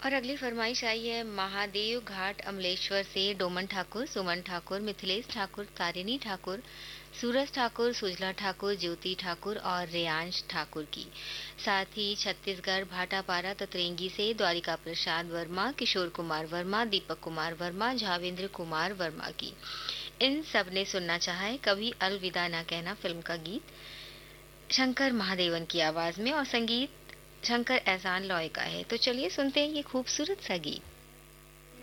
और अगली फरमाइश आई है महादेव घाट अमलेश्वर से डोमन ठाकुर, सुमन ठाकुर, मिथिलेश ठाकुर, तारिणी ठाकुर, सूरज ठाकुर, सुजला ठाकुर, ज्योति ठाकुर और रेयांश ठाकुर की। साथ ही छत्तीसगढ़ भाटापारा ततरेंगी से द्वारिका प्रसाद वर्मा, किशोर कुमार वर्मा, दीपक कुमार वर्मा, झावेंद्र कुमार वर्मा की। इन सब ने सुनना चाहा है कभी अलविदा ना कहना फिल्म का गीत, शंकर महादेवन की आवाज में, और संगीत शंकर एहसान लॉय का है। तो चलिए सुनते हैं ये खूबसूरत सा गीत।